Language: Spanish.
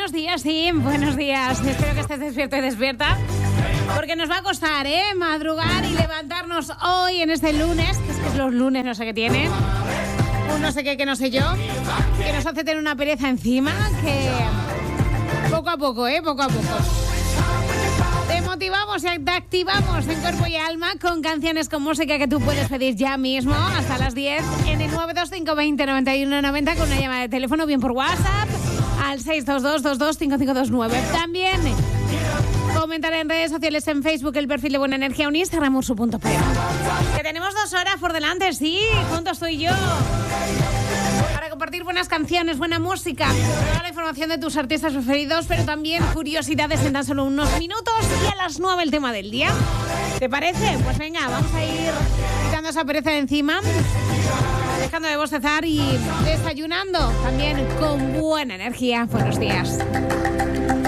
buenos días, sí, buenos días. Espero que estés despierto y despierta, porque nos va a costar, madrugar y levantarnos hoy en este lunes, que es los lunes no sé qué tiene, un no sé qué que no sé yo, que nos hace tener una pereza encima, que poco a poco, poco a poco. Te motivamos y te activamos en cuerpo y alma con canciones con música que tú puedes pedir ya mismo hasta las 10 en el 925 20 91 90 con una llamada de teléfono, bien por WhatsApp al 622-22-5529. También comentar en redes sociales, en Facebook el perfil de Buena Energía, un Instagram, ursu.pe. Que tenemos 2 horas por delante, sí, juntos tú y yo, para compartir buenas canciones, buena música, toda la información de tus artistas preferidos, pero también curiosidades en tan solo unos minutos y a las 9 el tema del día. ¿Te parece? Pues venga, vamos a ir quitando esa pereza de encima, dejando de bostezar y desayunando también con buena energía. Buenos días.